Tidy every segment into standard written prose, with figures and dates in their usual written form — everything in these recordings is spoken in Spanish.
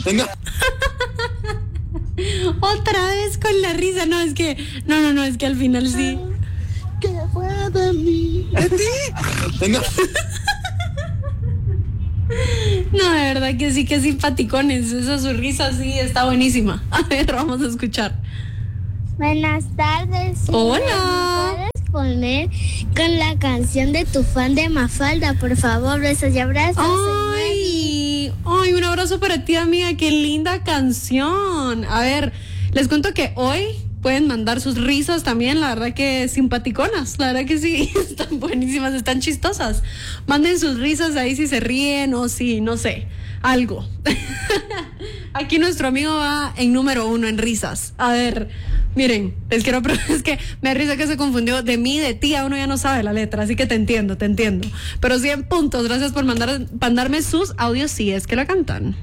Venga. Otra vez con la risa. No, es que. No, es que al final sí. ¿Qué fue de mí? ¿De ti? Venga. No, de verdad que sí, que simpaticones. Esa su risa sí está buenísima. A ver, vamos a escuchar. Buenas tardes. Hola. ¿Me puedes poner con la canción de tu fan de Mafalda, por favor? Besos y abrazos. Ay, un abrazo para ti, amiga. Qué linda canción. A ver, les cuento que hoy pueden mandar sus risas también, la verdad que simpaticonas, la verdad que sí, están buenísimas, están chistosas. Manden sus risas ahí si se ríen o si, no sé, algo. Aquí nuestro amigo va en número 1 en risas. A ver, miren, es que me da risa que se confundió de mí, de ti, a uno ya no sabe la letra, así que te entiendo. Pero 100 puntos, gracias por mandarme sus audios si es que la cantan.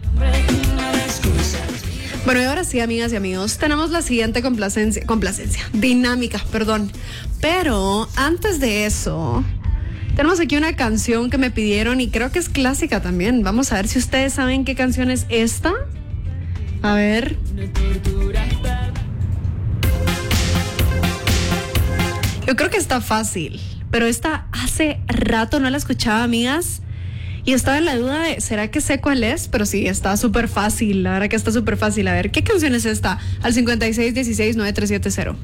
Bueno, y ahora sí, amigas y amigos, tenemos la siguiente dinámica. Pero antes de eso, tenemos aquí una canción que me pidieron y creo que es clásica también. Vamos a ver si ustedes saben qué canción es esta. A ver. Yo creo que está fácil, pero esta hace rato no la escuchaba, amigas. Y estaba en la duda de, ¿será que sé cuál es? Pero sí, está súper fácil, la verdad que está súper fácil. A ver, ¿qué canción es esta? Al 56169370.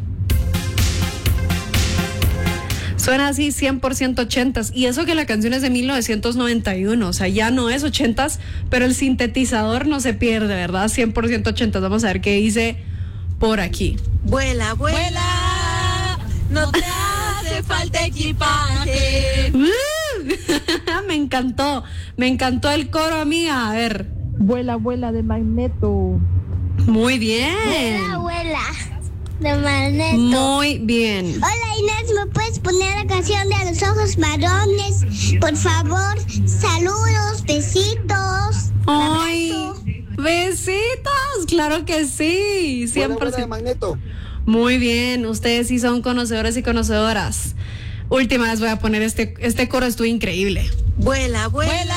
Suena así 100% 80s. Y eso que la canción es de 1991, o sea, ya no es 80s, pero el sintetizador no se pierde, ¿verdad? 100% 80s. Vamos a ver qué dice por aquí. Vuela, vuela, no te hace falta equipaje. Me encantó el coro, amiga. A ver. Vuela, vuela de Magneto. Muy bien. Vuela, de Magneto. Muy bien. Hola Inés, ¿me puedes poner la canción de los ojos marrones? Por favor, saludos, besitos. Ay, besitos, claro que sí. 100%. Vuela de Magneto. Muy bien, ustedes sí son conocedores y conocedoras. Última vez voy a poner este coro, estuvo increíble. Vuela, vuela.